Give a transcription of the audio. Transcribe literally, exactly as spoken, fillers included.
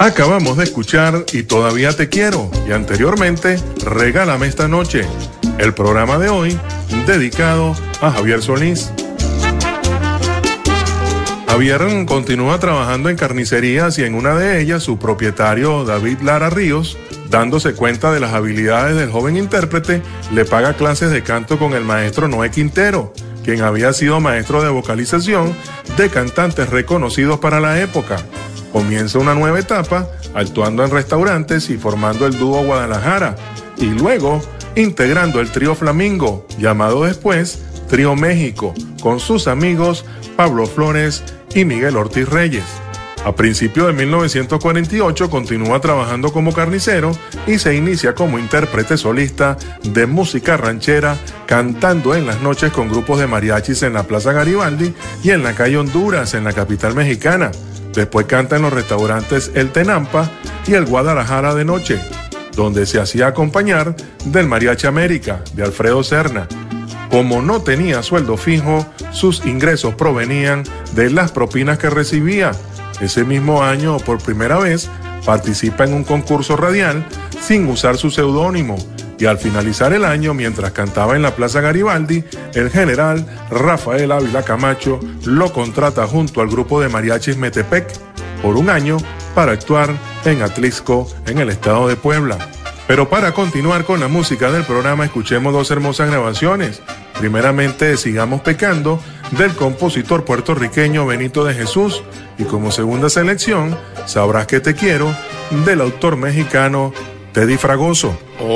Acabamos de escuchar Y Todavía Te Quiero y anteriormente Regálame Esta Noche, el programa de hoy dedicado a Javier Solís. Javier continúa trabajando en carnicerías y en una de ellas su propietario David Lara Ríos, dándose cuenta de las habilidades del joven intérprete, le paga clases de canto con el maestro Noé Quintero, quien había sido maestro de vocalización de cantantes reconocidos para la época. Comienza una nueva etapa, actuando en restaurantes y formando el dúo Guadalajara, y luego integrando el trío Flamingo, llamado después Trío México, con sus amigos Pablo Flores y Miguel Ortiz Reyes. A principios de mil novecientos cuarenta y ocho continúa trabajando como carnicero y se inicia como intérprete solista de música ranchera, cantando en las noches con grupos de mariachis en la Plaza Garibaldi y en la calle Honduras, en la capital mexicana. Después canta en los restaurantes El Tenampa y el Guadalajara de noche, donde se hacía acompañar del Mariachi América, de Alfredo Serna. Como no tenía sueldo fijo, sus ingresos provenían de las propinas que recibía. Ese mismo año, por primera vez, participa en un concurso radial sin usar su seudónimo, y al finalizar el año, mientras cantaba en la Plaza Garibaldi, el general Rafael Ávila Camacho lo contrata junto al grupo de mariachis Metepec por un año para actuar en Atlixco, en el estado de Puebla. Pero para continuar con la música del programa, escuchemos dos hermosas grabaciones. Primeramente, Sigamos Pecando, del compositor puertorriqueño Benito de Jesús, y como segunda selección, Sabrás que te quiero, del autor mexicano Teddy Fragoso.